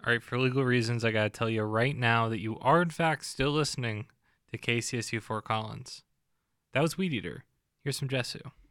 All right, for legal reasons, I got to tell you right now that you are, in fact, still listening to KCSU Fort Collins. That was Weed Eater. Here's some Jesu.